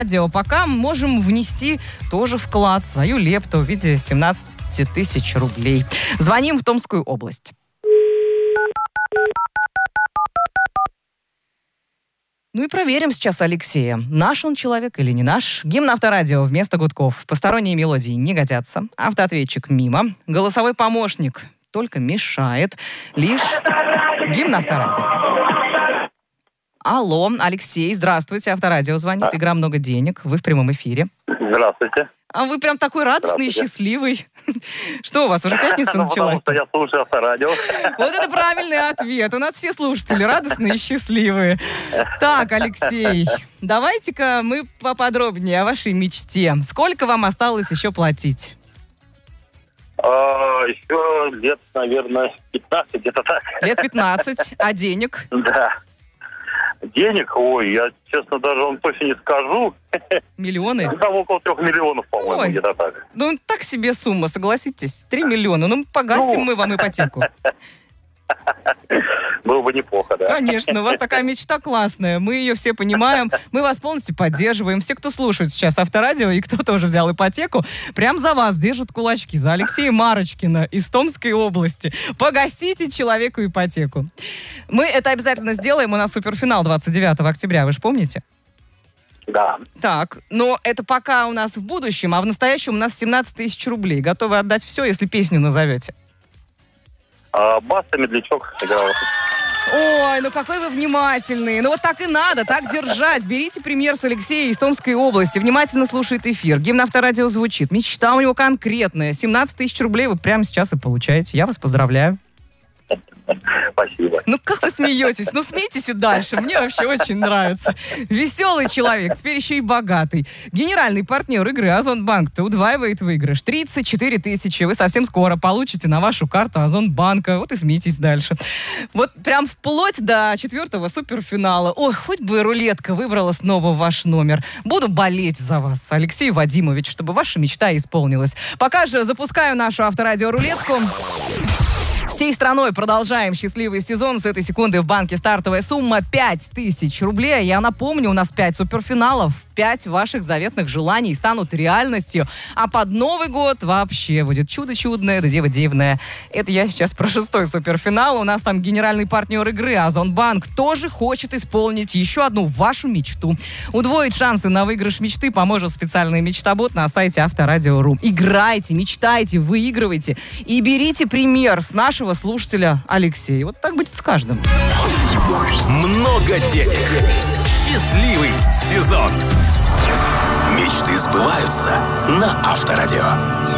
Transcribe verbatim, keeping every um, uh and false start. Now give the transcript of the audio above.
радио. Пока можем внести тоже вклад, свою лепту в виде семнадцати тысяч рублей. Звоним в Томскую область. Ну и проверим сейчас Алексея. Наш он человек или не наш? Гимн Авторадио вместо гудков. Посторонние мелодии не годятся. Автоответчик мимо. Голосовой помощник только мешает. Лишь гимн Авторадио. Алло, Алексей, здравствуйте. Авторадио звонит. А? Игра «Много денег». Вы в прямом эфире. Здравствуйте. А вы прям такой радостный и счастливый. Что у вас, уже пятница началась? Потому что я слушаю Авторадио. Вот это правильный ответ. У нас все слушатели радостные и счастливые. Так, Алексей, давайте-ка мы поподробнее о вашей мечте. Сколько вам осталось еще платить? А, еще лет, наверное, пятнадцать, где-то так. Лет пятнадцать. А денег? Да. Денег? Ой, я, честно, даже вам точно не скажу. Миллионы? Ну, там около трех миллионов, по-моему, Ой, где-то так. Ну, так себе сумма, согласитесь. Три миллиона. Ну, погасим ну... мы вам ипотеку. Было бы неплохо, да. Конечно, у вас такая мечта классная. Мы ее все понимаем. Мы вас полностью поддерживаем. Все, кто слушает сейчас Авторадио, и кто тоже взял ипотеку, прям за вас держат кулачки. За Алексея Марочкина из Томской области. Погасите человеку ипотеку. Мы это обязательно сделаем. У нас суперфинал двадцать девятого октября. Вы же помните? Да. Так, но это пока у нас в будущем, а в настоящем у нас семнадцать тысяч рублей. Готовы отдать все, если песню назовете? А, Баста Медлячок играл. Ой, ну какой вы внимательный. Ну вот так и надо, так держать. Берите пример с Алексея из Томской области. Внимательно слушает эфир. Гимн Авторадио звучит. Мечта у него конкретная. семнадцать тысяч рублей вы прямо сейчас и получаете. Я вас поздравляю. Спасибо. Ну как вы смеетесь? Ну смейтесь и дальше. Мне вообще очень нравится. Веселый человек, теперь еще и богатый. Генеральный партнер игры Озонбанк-то удваивает выигрыш. тридцать четыре тысячи. Вы совсем скоро получите на вашу карту Озонбанка. Вот и смейтесь дальше. Вот прям вплоть до четвертого суперфинала. Ой, хоть бы рулетка выбрала снова ваш номер. Буду болеть за вас, Алексей Вадимович, чтобы ваша мечта исполнилась. Пока же запускаю нашу Авторадио-рулетку. Всей страной продолжаем счастливый сезон. С этой секунды в банке стартовая сумма пять тысяч рублей. Я напомню, у нас пять суперфиналов. пять ваших заветных желаний станут реальностью. А под Новый год вообще будет чудо чудное, да дева дивное. Это я сейчас про шестой суперфинал. У нас там генеральный партнер игры Озонбанк тоже хочет исполнить еще одну вашу мечту. Удвоить шансы на выигрыш мечты поможет специальный мечтобот на сайте Авторадио точка ру. Играйте, мечтайте, выигрывайте и берите пример с нашего слушателя Алексея. Вот так будет с каждым. Много денег. Счастливый сезон. Мечты сбываются на Авторадио.